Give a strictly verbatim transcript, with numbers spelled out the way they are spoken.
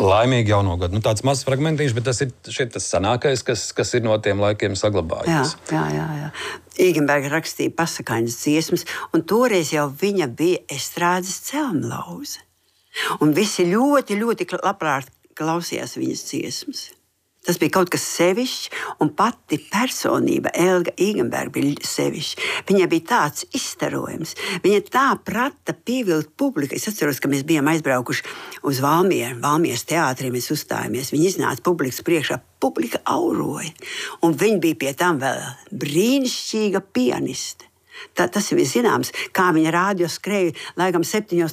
Laimīgi jauno gadu. Nu, tāds mazs fragmentiņš, bet tas ir šeit tas senākais, kas, kas ir no tiem laikiem saglabājies. Jā, jā, jā. jā. Īgenberga rakstīja pasakainas dziesmas, un toreiz jau viņa bija estrādes celmlauze. Un visi ļoti, ļoti labprāt klausījās viņas dziesmas. Tas bija kaut kas sevišķs, un pati personība Elga Īgenberga bija sevišķa. Viņa bija tāds izstarojums. Viņa tā prata pievilkt publiku. Es atceros, ka mēs bijām aizbraukuši uz Valmieru, Valmieras teātrī, mēs uzstājāmies. Viņa iznāca publikas priekšā, publika auroja. Un viņa bija pie tam vēl brīnišķīga pianiste. Tā, tas ir zināms, kā viņa rādio skrēja, laikam septiņos